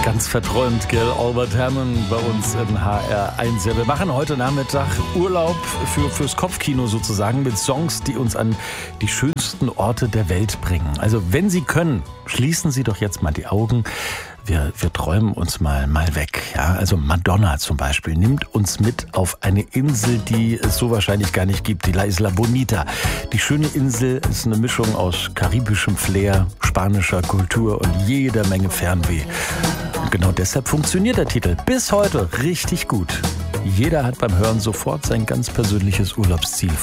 Ganz verträumt, gell? Albert Hammond bei uns in HR1. Ja, wir machen heute Nachmittag Urlaub fürs Kopfkino sozusagen mit Songs, die uns an die schönsten Orte der Welt bringen. Also wenn Sie können, schließen Sie doch jetzt mal die Augen. Wir träumen uns mal weg. Ja? Also Madonna zum Beispiel nimmt uns mit auf eine Insel, die es so wahrscheinlich gar nicht gibt, die La Isla Bonita. Die schöne Insel ist eine Mischung aus karibischem Flair, spanischer Kultur und jeder Menge Fernweh. Und genau deshalb funktioniert der Titel bis heute richtig gut. Jeder hat beim Hören sofort sein ganz persönliches Urlaubsziel